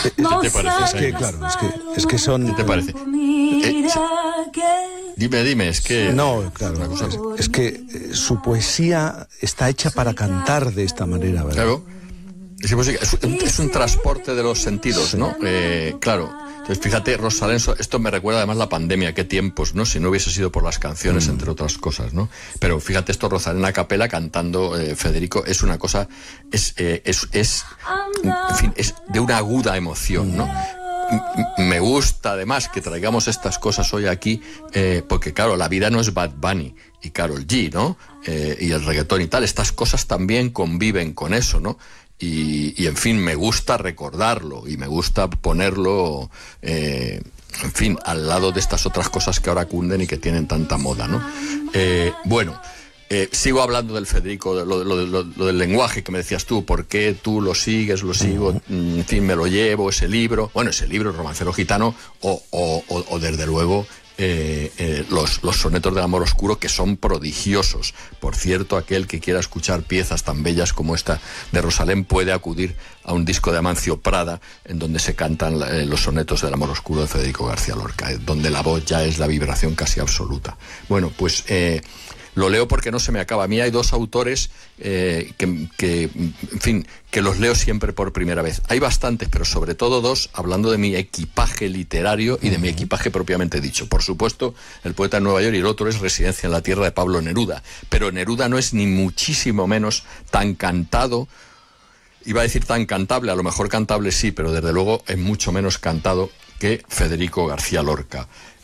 ¿Qué te parece? Es que, claro, es que son... ¿Qué te parece? Dime, es que... No, claro, es que su poesía está hecha para cantar de esta manera, ¿verdad? Claro. Es un transporte de los sentidos, ¿no? Claro. Entonces, fíjate, Rosalén, esto me recuerda además la pandemia, qué tiempos, ¿no? Si no hubiese sido por las canciones, entre otras cosas, ¿no? Pero fíjate esto, Rosalén a capela cantando Federico, es una cosa, en fin, es de una aguda emoción, ¿no? Me gusta además que traigamos estas cosas hoy aquí, porque claro, la vida no es Bad Bunny y Karol G, ¿no? Y el reggaetón y tal, estas cosas también conviven con eso, ¿no? Y en fin, me gusta recordarlo y me gusta ponerlo, en fin, al lado de estas otras cosas que ahora cunden y que tienen tanta moda, ¿no? Bueno, sigo hablando del Federico, lo del lenguaje que me decías tú, ¿por qué tú lo sigues, lo sigo? En fin, me lo llevo, ese libro, El Romancero Gitano, o desde luego... los sonetos del amor oscuro, que son prodigiosos. Por cierto, aquel que quiera escuchar piezas tan bellas como esta de Rosalén puede acudir a un disco de Amancio Prada en donde se cantan los sonetos del amor oscuro de Federico García Lorca, donde la voz ya es la vibración casi absoluta. Bueno, pues lo leo porque no se me acaba. A mí hay dos autores que, en fin, que los leo siempre por primera vez. Hay bastantes, pero sobre todo dos, hablando de mi equipaje literario y de mi equipaje propiamente dicho. Por supuesto, El poeta de Nueva York, y el otro es Residencia en la tierra de Pablo Neruda. Pero Neruda no es ni muchísimo menos tan cantado, iba a decir tan cantable, a lo mejor cantable sí, pero desde luego es mucho menos cantado que Federico García Lorca.